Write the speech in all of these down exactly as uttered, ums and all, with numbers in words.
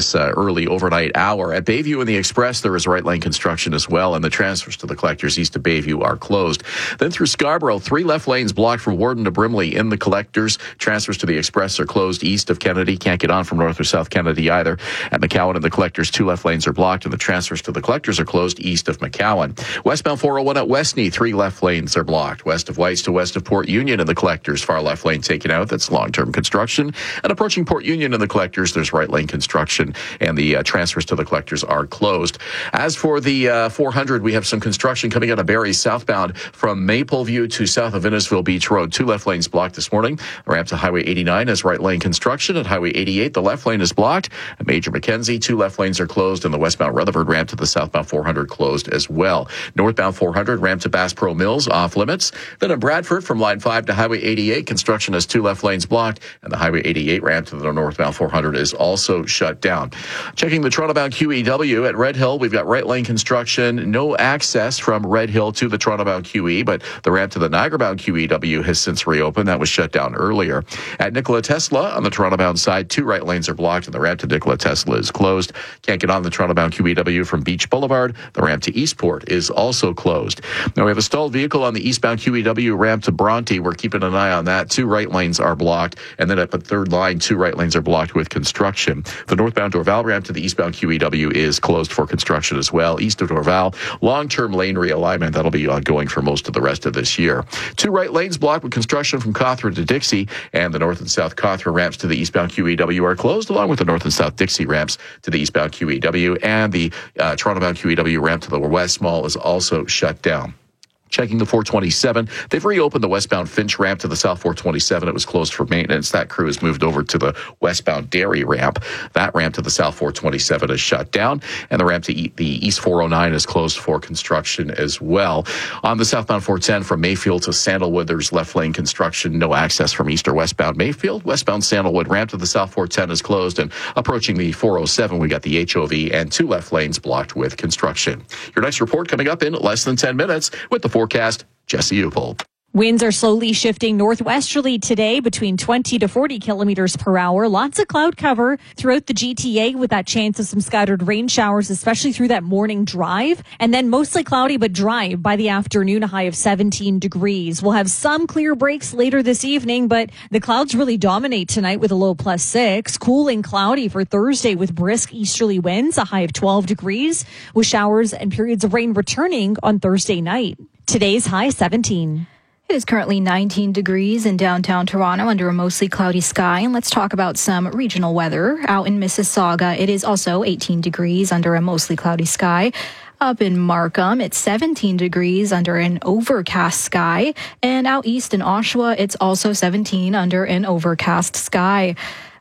this uh, early overnight hour. At Bayview and the Express, there is right lane construction as well, and the transfers to the collectors east of Bayview are closed. Then through Scarborough, three left lanes blocked from Warden to Brimley in the collectors. Transfers to the Express are closed east of Kennedy. Can't get on from North or South Kennedy either. At McCowan and the collectors, two left lanes are blocked, and the transfers to the collectors are closed east of McCowan. Westbound four oh one at Westney, three left lanes are blocked. West of Whites to west of Port Union in the collectors, far left lane taken out. That's long-term construction. And approaching Port Union in the collectors, there's right lane construction, and the uh, transfers to the collectors are closed. As for the uh, four hundred, we have some construction coming out of Barrie southbound from Mapleview to south of Innisfil Beach Road. Two left lanes blocked this morning. The ramp to Highway eighty-nine has right lane construction. At Highway eighty-eight, the left lane is blocked. At Major Mackenzie, two left lanes are closed, and the westbound Rutherford ramp to the southbound four hundred closed as well. Northbound four hundred, ramp to Bass Pro Mills off limits. Then in Bradford, from line five to Highway eighty-eight, construction has two left lanes blocked, and the Highway eighty-eight ramp to the northbound four hundred is also shut down. Checking the Toronto-bound Q E W at Red Hill, we've got right lane construction, no access from Red Hill to the Toronto-bound Q E, but the ramp to the Niagara-bound Q E W has since reopened. That was shut down earlier. At Nikola Tesla, on the Toronto-bound side, two right lanes are blocked, and the ramp to Nikola Tesla is closed. Can't get on the Toronto-bound Q E W from Beach Boulevard. The ramp to Eastport is also closed. Now, we have a stalled vehicle on the eastbound Q E W ramp to Bronte. We're keeping an eye on that. Two right lanes are blocked, and then at the third line, two right lanes are blocked with construction. The northbound Dorval ramp to the eastbound Q E W is closed for construction as well. East of Dorval, long-term lane realignment. That'll be ongoing for most of the rest of this year. Two right lanes blocked with construction from Cawthron to Dixie, and the north and south Cawthron ramps to the eastbound Q E W are closed, along with the north and south Dixie ramps to the eastbound Q E W, and the uh, Toronto-bound Q E W ramp to the West Mall is also shut down. Checking the four twenty-seven, they've reopened the westbound Finch ramp to the south four twenty-seven. It was closed for maintenance. That crew has moved over to the westbound Derry ramp. That ramp to the south four twenty-seven is shut down, and the ramp to the east four oh nine is closed for construction as well. On the southbound four ten from Mayfield to Sandalwood, there's left lane construction, no access from east or westbound Mayfield. Westbound Sandalwood ramp to the south four ten is closed, and approaching the four oh seven, we got the H O V and two left lanes blocked with construction. Your next report coming up in less than ten minutes with the forecast. Jesse Upel. Winds are slowly shifting northwesterly today between twenty to forty kilometers per hour. Lots of cloud cover throughout the G T A with that chance of some scattered rain showers, especially through that morning drive. And then mostly cloudy but dry by the afternoon, a high of seventeen degrees. We'll have some clear breaks later this evening, but the clouds really dominate tonight with a low plus six. Cool and cloudy for Thursday with brisk easterly winds, a high of twelve degrees, with showers and periods of rain returning on Thursday night. Today's high seventeen. It is currently nineteen degrees in downtown Toronto under a mostly cloudy sky. And let's talk about some regional weather. Out in Mississauga, it is also eighteen degrees under a mostly cloudy sky. Up in Markham, it's seventeen degrees under an overcast sky. And out east in Oshawa, it's also seventeen under an overcast sky.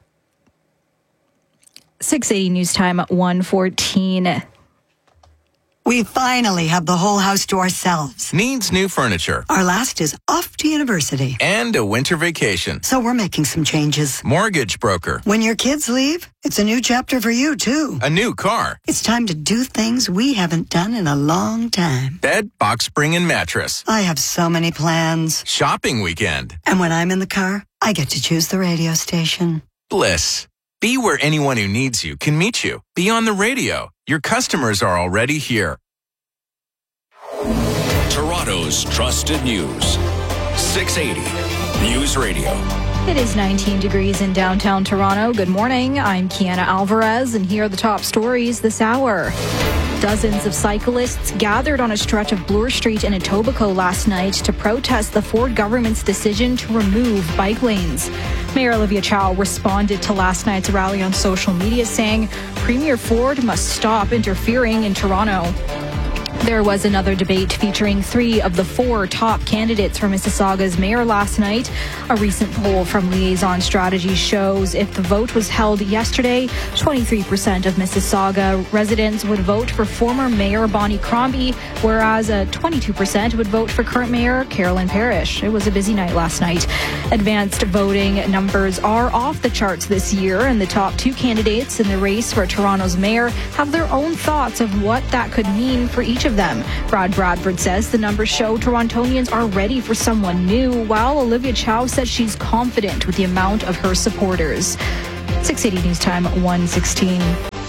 six eighty News Time at one fourteen. We finally have the whole house to ourselves. Needs new furniture. Our last is off to university. And a winter vacation. So we're making some changes. Mortgage broker. When your kids leave, it's a new chapter for you, too. A new car. It's time to do things we haven't done in a long time. Bed, box spring, and mattress. I have so many plans. Shopping weekend. And when I'm in the car, I get to choose the radio station. Bliss. Be where anyone who needs you can meet you. Be on the radio. Your customers are already here. Toronto's trusted news. six eighty News Radio. It is nineteen degrees in downtown Toronto. Good morning. I'm Kiana Alvarez, and here are the top stories this hour. Dozens of cyclists gathered on a stretch of Bloor Street in Etobicoke last night to protest the Ford government's decision to remove bike lanes. Mayor Olivia Chow responded to last night's rally on social media, saying Premier Ford must stop interfering in Toronto. There was another debate featuring three of the four top candidates for Mississauga's mayor last night. A recent poll from Liaison Strategy shows if the vote was held yesterday, twenty-three percent of Mississauga residents would vote for former Mayor Bonnie Crombie, whereas uh, twenty-two percent would vote for current Mayor Carolyn Parrish. It was a busy night last night. Advanced voting numbers are off the charts this year, and the top two candidates in the race for Toronto's mayor have their own thoughts of what that could mean for each of them. Brad Bradford says the numbers show Torontonians are ready for someone new, while Olivia Chow says she's confident with the amount of her supporters. six eighty News Time, one sixteen.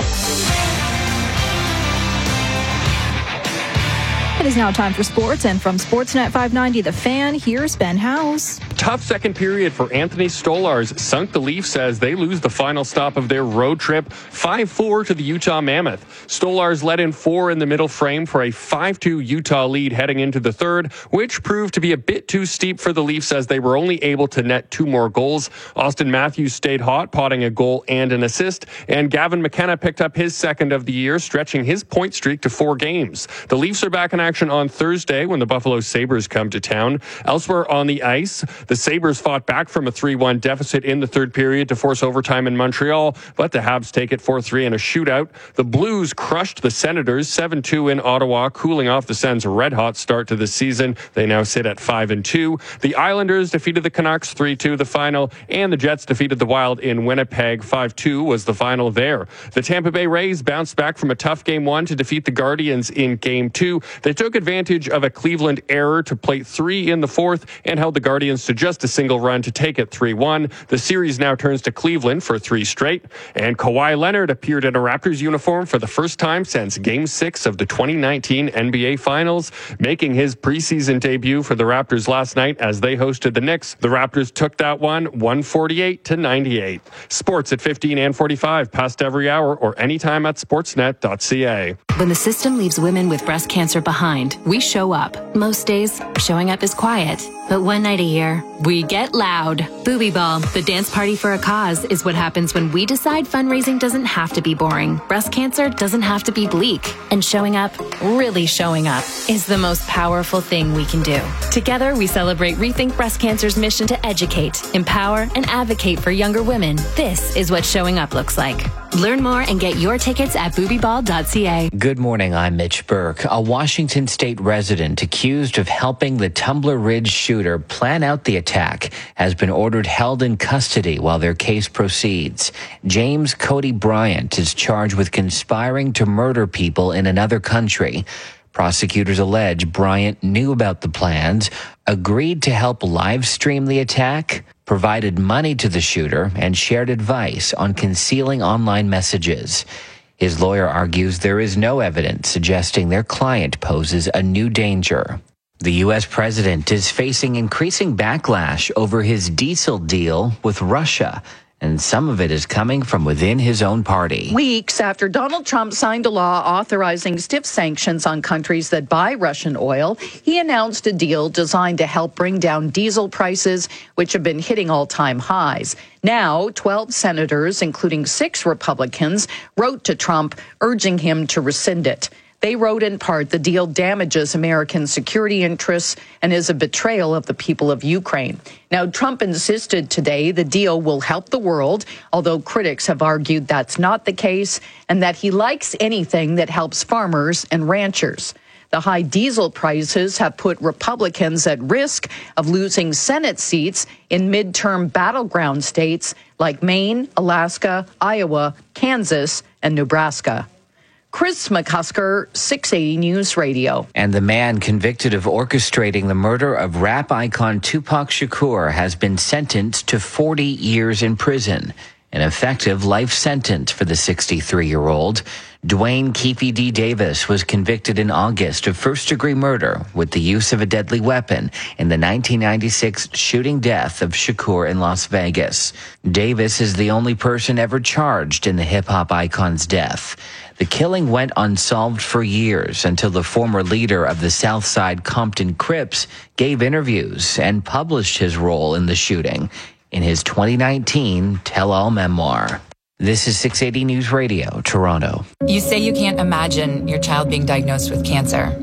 It is now time for sports, and from Sportsnet five ninety The Fan, here's Ben House. Tough second period for Anthony Stolarz sunk the Leafs as they lose the final stop of their road trip, five four to the Utah Mammoth. Stolarz led in four in the middle frame for a five two Utah lead heading into the third, which proved to be a bit too steep for the Leafs as they were only able to net two more goals. Austin Matthews stayed hot, potting a goal and an assist, and Gavin McKenna picked up his second of the year, stretching his point streak to four games. The Leafs are back in action on Thursday when the Buffalo Sabres come to town. Elsewhere on the ice, the Sabres fought back from a three one deficit in the third period to force overtime in Montreal, but the Habs take it four three in a shootout. The Blues crushed the Senators seven two in Ottawa, cooling off the Sens' red-hot start to the season. They now sit at five and two. The Islanders defeated the Canucks three two the final, and the Jets defeated the Wild in Winnipeg. five two was the final there. The Tampa Bay Rays bounced back from a tough game one to defeat the Guardians in game two. They took advantage of a Cleveland error to plate three in the fourth and held the Guardians to just a single run to take it three one. The series now turns to Cleveland for three straight. And Kawhi Leonard appeared in a Raptors uniform for the first time since Game six of the twenty nineteen N B A Finals, making his preseason debut for the Raptors last night as they hosted the Knicks. The Raptors took that one one forty-eight to ninety-eight. Sports at fifteen and forty-five, past every hour or anytime at sportsnet dot c a. When the system leaves women with breast cancer behind, we show up. Most days, showing up is quiet. But one night a year, we get loud. Booby Ball, the dance party for a cause, is what happens when we decide fundraising doesn't have to be boring. Breast cancer doesn't have to be bleak. And showing up, really showing up, is the most powerful thing we can do. Together, we celebrate Rethink Breast Cancer's mission to educate, empower, and advocate for younger women. This is what showing up looks like. Learn more and get your tickets at booby ball dot c a. Good morning, I'm Mitch Burke. A Washington state resident accused of helping the Tumbler Ridge shooter plan out the attack has been ordered held in custody while their case proceeds. James Cody Bryant is charged with conspiring to murder people in another country. Prosecutors allege Bryant knew about the plans, agreed to help live stream the attack, provided money to the shooter, and shared advice on concealing online messages. His lawyer argues there is no evidence suggesting their client poses a new danger. The U S president is facing increasing backlash over his diesel deal with Russia, and some of it is coming from within his own party. Weeks after Donald Trump signed a law authorizing stiff sanctions on countries that buy Russian oil, he announced a deal designed to help bring down diesel prices, which have been hitting all-time highs. Now, twelve senators, including six Republicans, wrote to Trump urging him to rescind it. They wrote in part, the deal damages American security interests and is a betrayal of the people of Ukraine. Now, Trump insisted today the deal will help the world, although critics have argued that's not the case and that he likes anything that helps farmers and ranchers. The high diesel prices have put Republicans at risk of losing Senate seats in midterm battleground states like Maine, Alaska, Iowa, Kansas, and Nebraska. Chris McCusker, six eighty News Radio. And the man convicted of orchestrating the murder of rap icon Tupac Shakur has been sentenced to forty years in prison, an effective life sentence for the sixty-three-year-old. Dwayne Keefe D. Davis was convicted in August of first-degree murder with the use of a deadly weapon in the nineteen ninety-six shooting death of Shakur in Las Vegas. Davis is the only person ever charged in the hip-hop icon's death. The killing went unsolved for years until the former leader of the Southside Compton Crips gave interviews and published his role in the shooting in his twenty nineteen tell-all memoir. This is six eighty News Radio, Toronto. You say you can't imagine your child being diagnosed with cancer,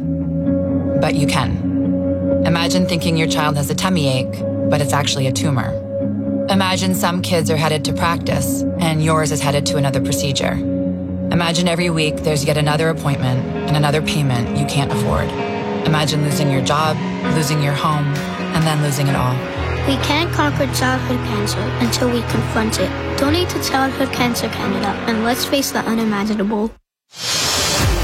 but you can. Imagine thinking your child has a tummy ache, but it's actually a tumor. Imagine some kids are headed to practice, and yours is headed to another procedure. Imagine every week there's yet another appointment and another payment you can't afford. Imagine losing your job, losing your home, and then losing it all. We can't conquer childhood cancer until we confront it. Donate to Childhood Cancer Canada, and let's face the unimaginable.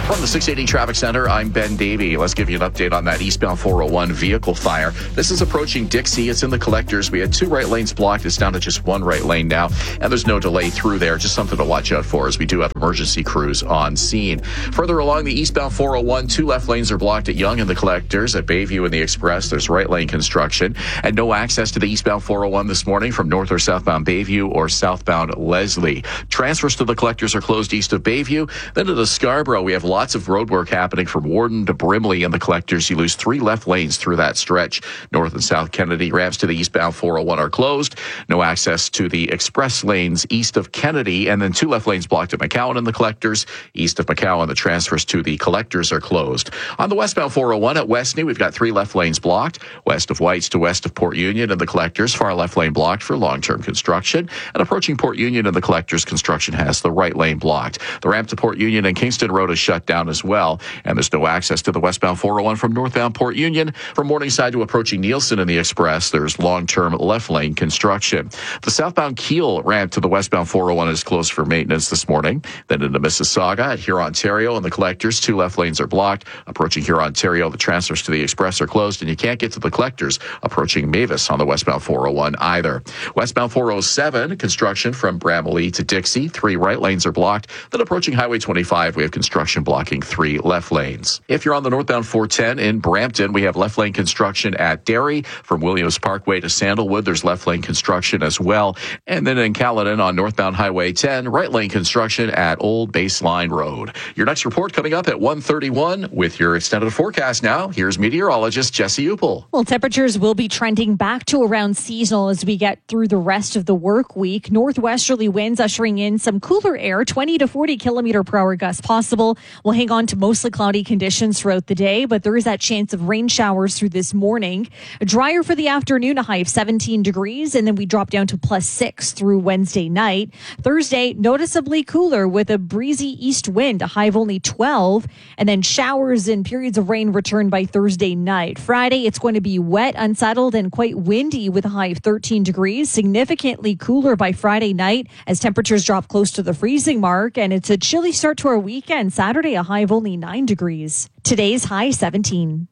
From the six eighty Traffic Center, I'm Ben Davey. Let's give you an update on that eastbound four oh one vehicle fire. This is approaching Dixie. It's in the collectors. We had two right lanes blocked. It's down to just one right lane now, and there's no delay through there. Just something to watch out for as we do have emergency crews on scene. Further along the eastbound four oh one, two left lanes are blocked at Yonge and the collectors. At Bayview and the Express, there's right lane construction, and no access to the eastbound four oh one this morning from north or southbound Bayview or southbound Leslie. Transfers to the collectors are closed east of Bayview. Then to the Scarborough, we have lots of road work happening from Warden to Brimley and the collectors. You lose three left lanes through that stretch. North and South Kennedy ramps to the eastbound four oh one are closed. No access to the express lanes east of Kennedy, and then two left lanes blocked at McCowan and the collectors. East of McCowan, the transfers to the collectors are closed. On the westbound four oh one at Westney, we've got three left lanes blocked. West of Whites to west of Port Union and the collectors, far left lane blocked for long-term construction. And approaching Port Union and the collectors, construction has the right lane blocked. The ramp to Port Union and Kingston Road is shut down as well, and there's no access to the westbound four oh one from northbound Port Union. From Morningside to approaching Nielsen in the Express, there's long-term left lane construction. The southbound Kiel ramp to the westbound four oh one is closed for maintenance this morning. Then into Mississauga at Huron-Ontario and the collectors, two left lanes are blocked. Approaching Huron-Ontario, the transfers to the Express are closed, and you can't get to the collectors approaching Mavis on the westbound four oh one either. Westbound four oh seven, construction from Bramalea to Dixie, three right lanes are blocked. Then approaching Highway twenty-five, we have construction blocking three left lanes. If you're on the northbound four ten in Brampton, we have left lane construction at Derry. From Williams Parkway to Sandalwood, there's left lane construction as well. And then in Caledon on northbound Highway ten, right lane construction at Old Baseline Road. Your next report coming up at one thirty-one with your extended forecast now. Here's meteorologist Jesse Upel. Well, temperatures will be trending back to around seasonal as we get through the rest of the work week. Northwesterly winds ushering in some cooler air, twenty to forty kilometer per hour gusts possible. We'll hang on to mostly cloudy conditions throughout the day, but there is that chance of rain showers through this morning. Drier for the afternoon, a high of seventeen degrees, and then we drop down to plus six through Wednesday night. Thursday, noticeably cooler with a breezy east wind, a high of only twelve, and then showers and periods of rain return by Thursday night. Friday, it's going to be wet, unsettled, and quite windy with a high of thirteen degrees, significantly cooler by Friday night as temperatures drop close to the freezing mark, and it's a chilly start to our weekend. Saturday, a high of only nine degrees. Today's high seventeen.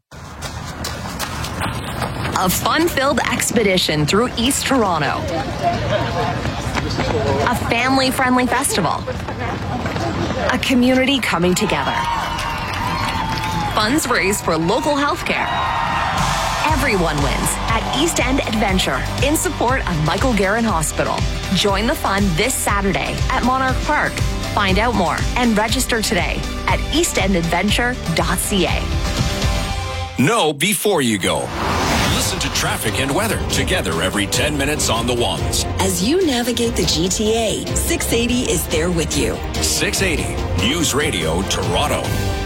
A fun-filled expedition through East Toronto. A family-friendly festival. A community coming together. Funds raised for local healthcare. Everyone wins at East End Adventure in support of Michael Garron Hospital. Join the fun this Saturday at Monarch Park. Find out more and register today at east end adventure dot c a. Know before you go. Listen to traffic and weather together every ten minutes on the ones. As you navigate the G T A, six eighty is there with you. six eighty News Radio Toronto.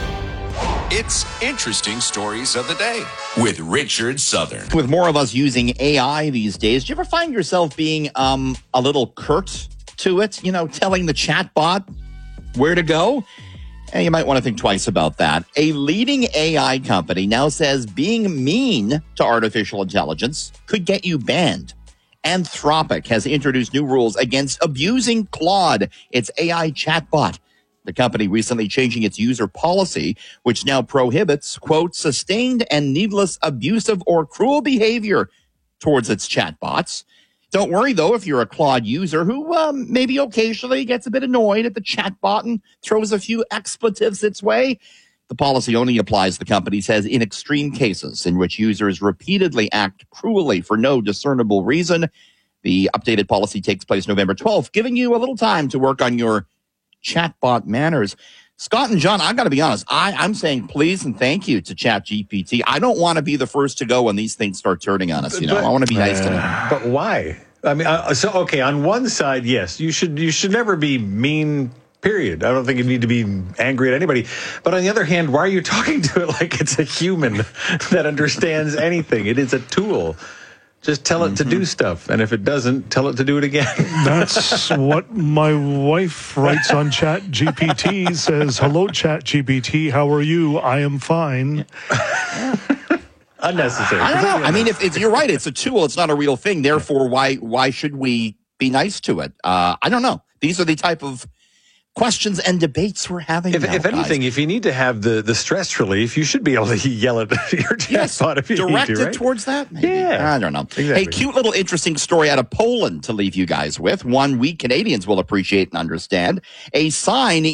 It's Interesting Stories of the Day with Richard Southern. With more of us using A I these days, do you ever find yourself being um, a little curt to it? You know, telling the chatbot where to go? And you might want to think twice about that. A leading A I company now says being mean to artificial intelligence could get you banned. Anthropic has introduced new rules against abusing Claude, its A I chatbot. The company recently changing its user policy, which now prohibits, quote, sustained and needless abusive or cruel behavior towards its chatbots. Don't worry, though, if you're a Claude user who um, maybe occasionally gets a bit annoyed at the chatbot and throws a few expletives its way. The policy only applies, the company says, in extreme cases in which users repeatedly act cruelly for no discernible reason. The updated policy takes place November twelfth, giving you a little time to work on your chatbot manners. Scott and John, I've got to be honest. I, I'm saying please and thank you to ChatGPT. I don't want to be the first to go when these things start turning on us. You know, but, I want to be nice uh, to them. But why? I mean, uh, so okay. On one side, yes, you should you should never be mean. Period. I don't think you need to be angry at anybody. But on the other hand, why are you talking to it like it's a human that understands anything? It is a tool. Just tell it mm-hmm. to do stuff. And if it doesn't, tell it to do it again. That's what my wife writes on ChatGPT. Says, hello, ChatGPT. How are you? I am fine. Unnecessary. I don't know. I mean, if, if you're right, it's a tool. It's not a real thing. Therefore, why why should we be nice to it? Uh, I don't know. These are the type of questions and debates we're having. If, now, if anything, guys. if you need to have the, the stress relief, you should be able to yell at your chatbot Yes, if you direct need to, it right? towards that. Maybe. Yeah. I don't know. Exactly. A cute little interesting story out of Poland to leave you guys with. One we Canadians will appreciate and understand. A sign